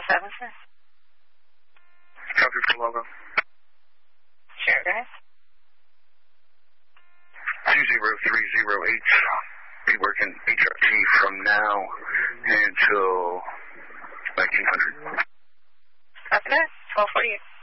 7, sir. Copy for logo. Sure, guys. 20308. Be working HRT from now until 1900. Copy that. 1248.